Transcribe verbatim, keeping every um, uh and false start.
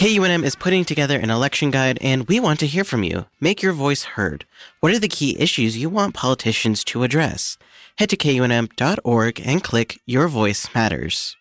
K U N M is putting together an election guide, and we want to hear from you. Make your voice heard. What are the key issues you want politicians to address? Head to K U N M dot org and click Your Voice Matters.